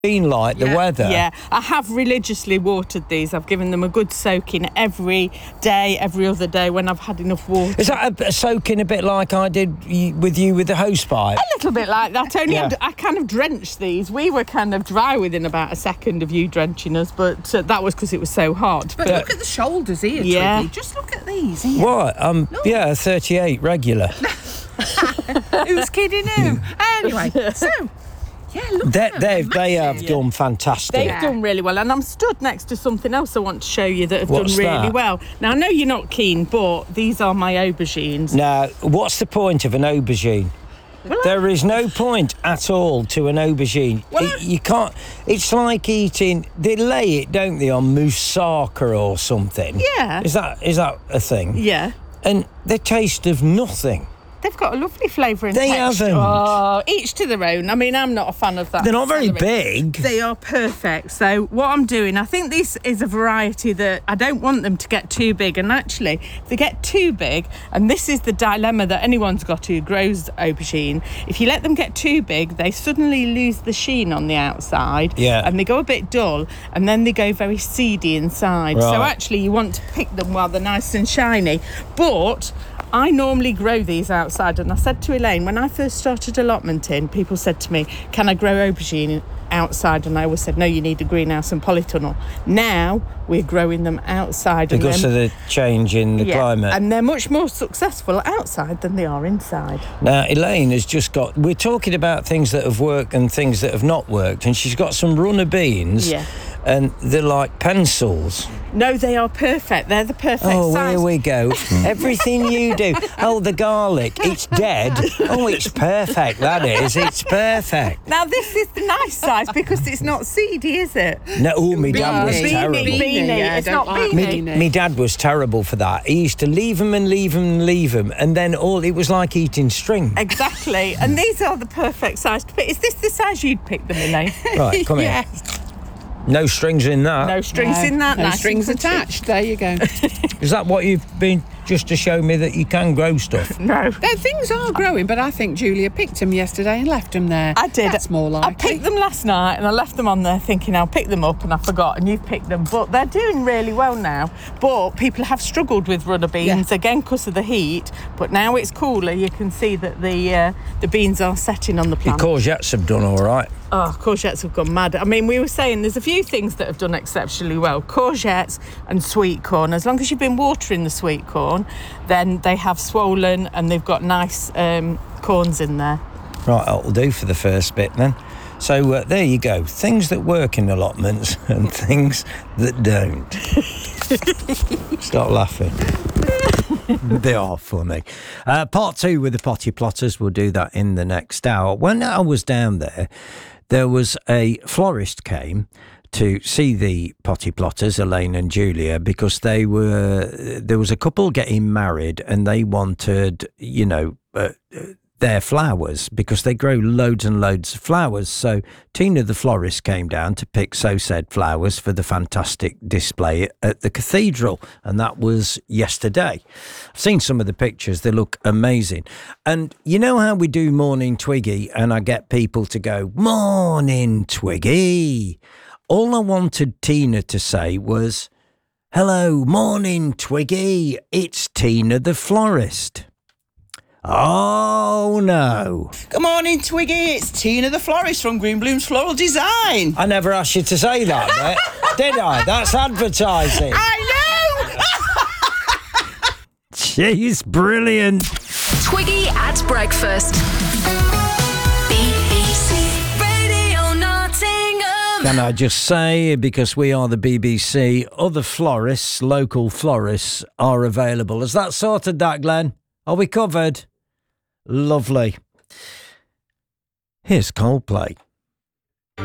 been like the weather? Yeah, I have religiously watered these. I've given them a good soaking every day, every other day when I've had enough water. Is that a soaking a bit like I did with you with the hose pipe? A little bit like that. Only I kind of drenched these. We were kind of dry within about a second of you drenching us, but that was because it was so hot. But look at the shoulders here, Twiggy. Just look at these here. What? 38 regular. Who's kidding who? Anyway, so... Yeah, look they have done fantastic. They've done really well, and I'm stood next to something else I want to show you that have done really well. Now, I know you're not keen, but these are my aubergines. Now, what's the point of an aubergine? There is no point at all to an aubergine. You can't. It's like eating. They lay it, don't they, on moussaka or something? Yeah. Is that a thing? Yeah. And they taste of nothing. They've got a lovely flavour and texture. They haven't. Oh, each to their own. I mean, I'm not a fan of that. They're not very big. They are perfect. So what I'm doing, I think this is a variety that I don't want them to get too big. And actually, if they get too big, and this is the dilemma that anyone's got who grows aubergine, if you let them get too big, they suddenly lose the sheen on the outside. Yeah. And they go a bit dull, and then they go very seedy inside. Right. So actually, you want to pick them while they're nice and shiny. But I normally grow these outside, and I said to Elaine, when I first started allotmenting, people said to me, can I grow aubergine outside? And I always said, no, you need a greenhouse and polytunnel. Now we're growing them outside. Because of the change in the climate. And they're much more successful outside than they are inside. Now, Elaine has just got... We're talking about things that have worked and things that have not worked, and she's got some runner beans. Yeah. And they're like pencils. No, they are perfect. They're the perfect size. Oh, here we go. Everything you do. Oh, the garlic. It's dead. Oh, it's perfect, that is. It's perfect. Now, this is the nice size because it's not seedy, is it? No, my dad was terrible. Beanie. It's not beanie. My dad was terrible for that. He used to leave them and leave them and leave them, and then it was like eating string. Exactly. And these are the perfect size to pick. Is this the size you'd pick them, Elaine? Right, come here. No strings in that. No strings in that. No strings attached. There you go. Is that what you've been just to show me that you can grow stuff? No. Things are growing, but I think Julia picked them yesterday and left them there. I did. That's more likely. I picked them last night and I left them on there thinking I'll pick them up, and I forgot, and you've picked them. But they're doing really well now. But people have struggled with runner beans again because of the heat. But now it's cooler. You can see that the beans are setting on the plant. The courgettes have done all right. Oh, courgettes have gone mad. I mean, we were saying there's a few things that have done exceptionally well. Courgettes and sweet corn. As long as you've been watering the sweet corn, then they have swollen and they've got nice corns in there. Right, that'll do for the first bit then. So there you go. Things that work in allotments and things that don't. Stop laughing. They are funny. Part 2 with the potty plotters. We'll do that in the next hour. When I was down there was a florist came to see the potty plotters, Elaine and Julia, because there was a couple getting married and they wanted, their flowers because they grow loads and loads of flowers. So Tina the florist came down to pick so-said flowers for the fantastic display at the cathedral, and that was yesterday. I've seen some of the pictures. They look amazing. And you know how we do Morning Twiggy and I get people to go, Morning Twiggy. All I wanted Tina to say was, hello, Morning Twiggy, it's Tina the florist. Oh, no. Good morning, Twiggy. It's Tina the florist from Green Blooms Floral Design. I never asked you to say that, mate. Did I? That's advertising. I know! She's brilliant. Twiggy at breakfast. BBC Radio Nottingham. Can I just say, because we are the BBC, other florists, local florists, are available. Has that sorted that, Glenn? Are we covered? Lovely. Here's Coldplay.